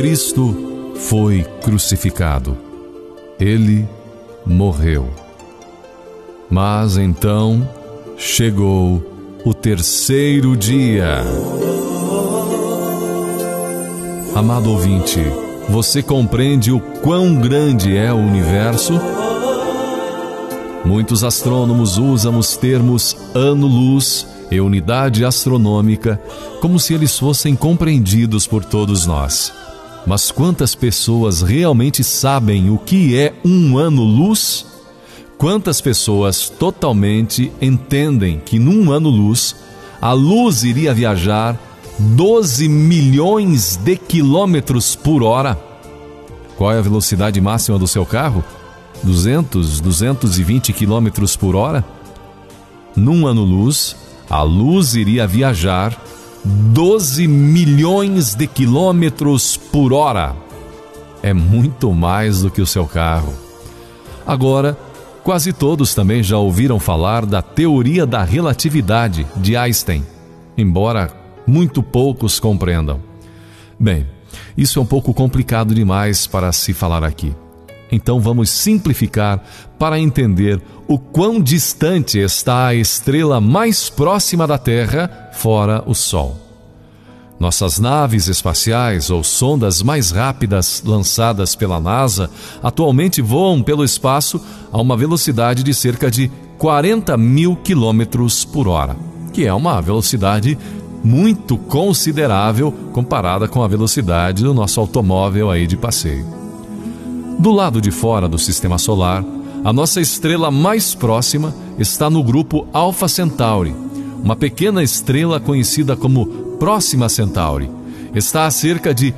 Cristo foi crucificado. Ele morreu. Mas então chegou o terceiro dia. Amado ouvinte, você compreende o quão grande é o universo? Muitos astrônomos usam os termos ano-luz e unidade astronômica como se eles fossem compreendidos por todos nós. Mas quantas pessoas realmente sabem o que é um ano-luz? Quantas pessoas totalmente entendem que num ano-luz a luz iria viajar 12 milhões de quilômetros por hora? Qual é a velocidade máxima do seu carro? 220 quilômetros por hora? Num ano-luz, a luz iria viajar 12 milhões de quilômetros por hora. É muito mais do que o seu carro. Agora, quase todos também já ouviram falar da teoria da relatividade de Einstein, embora muito poucos compreendam. Bem, isso é um pouco complicado demais para se falar aqui. Então vamos simplificar para entender o quão distante está a estrela mais próxima da Terra, fora o Sol. Nossas naves espaciais ou sondas mais rápidas lançadas pela NASA atualmente voam pelo espaço a uma velocidade de cerca de 40 mil quilômetros por hora, que é uma velocidade muito considerável comparada com a velocidade do nosso automóvel aí de passeio. Do lado de fora do Sistema Solar, a nossa estrela mais próxima está no grupo Alpha Centauri, uma pequena estrela conhecida como Próxima Centauri. Está a cerca de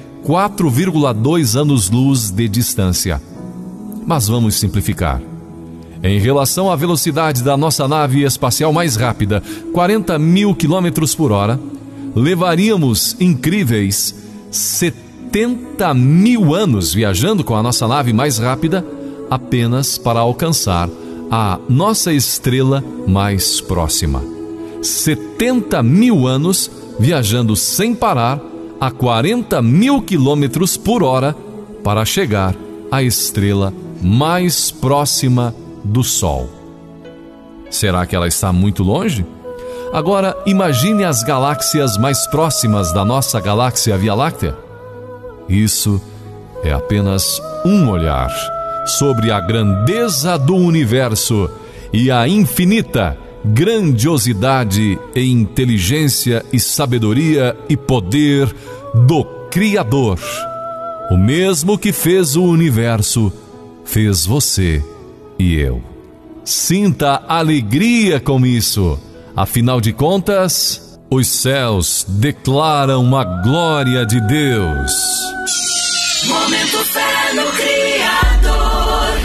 4,2 anos-luz de distância. Mas vamos simplificar. Em relação à velocidade da nossa nave espacial mais rápida, 40 mil quilômetros por hora, levaríamos incríveis 70 mil anos viajando com a nossa nave mais rápida apenas para alcançar a nossa estrela mais próxima. 70 mil anos viajando sem parar a 40 mil quilômetros por hora para chegar à estrela mais próxima do Sol. Será que ela está muito longe? Agora imagine as galáxias mais próximas da nossa galáxia Via Láctea. Isso é apenas um olhar sobre a grandeza do universo e a infinita grandiosidade e inteligência e sabedoria e poder do Criador. O mesmo que fez o universo, fez você e eu. Sinta alegria com isso. Afinal de contas, os céus declaram a glória de Deus. Momento Fé no Criador.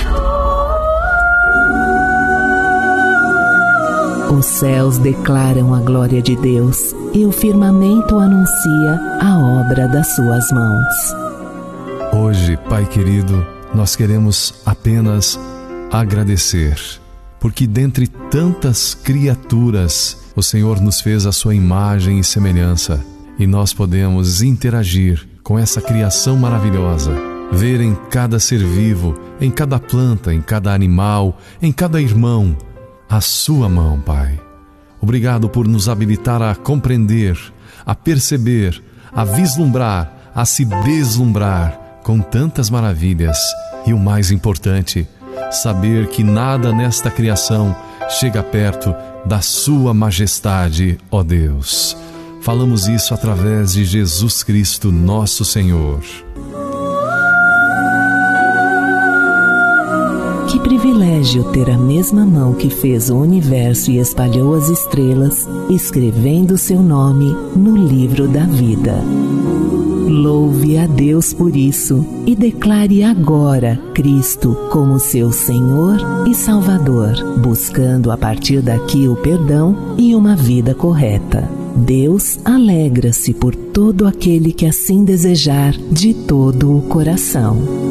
Os céus declaram a glória de Deus e o firmamento anuncia a obra das suas mãos. Hoje, Pai querido, nós queremos apenas agradecer, porque dentre tantas criaturas, o Senhor nos fez a sua imagem e semelhança, e nós podemos interagir com essa criação maravilhosa, ver em cada ser vivo, em cada planta, em cada animal, em cada irmão, a sua mão, Pai. Obrigado por nos habilitar a compreender, a perceber, a vislumbrar, a se deslumbrar com tantas maravilhas e o mais importante, saber que nada nesta criação chega perto da sua majestade, ó Deus. Falamos isso através de Jesus Cristo, nosso Senhor. Que privilégio ter a mesma mão que fez o universo e espalhou as estrelas, escrevendo seu nome no livro da vida. Louve a Deus por isso e declare agora Cristo como seu Senhor e Salvador, buscando a partir daqui o perdão e uma vida correta. Deus alegra-se por todo aquele que assim desejar de todo o coração.